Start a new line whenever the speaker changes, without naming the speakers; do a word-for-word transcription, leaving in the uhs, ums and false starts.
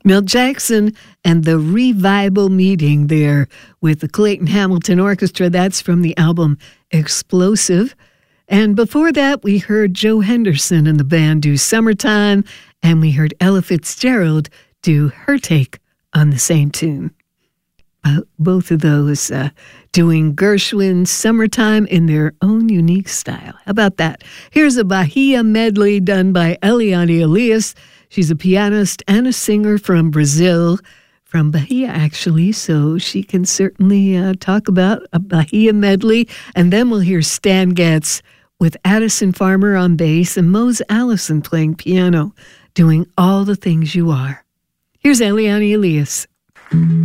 Milt Jackson and the Revival Meeting there with the Clayton Hamilton Orchestra. That's from the album Explosive. And before that, we heard Joe Henderson and the band do Summertime, and we heard Ella Fitzgerald do her take on the same tune. Uh, both of those uh, doing Gershwin's Summertime in their own unique style. How about that? Here's a Bahia medley done by Eliane Elias. She's a pianist and a singer from Brazil, from Bahia, actually, so she can certainly uh, talk about a Bahia medley. And then we'll hear Stan Getz with Addison Farmer on bass and Mose Allison playing piano, doing All the Things You Are. Here's Eliane Elias.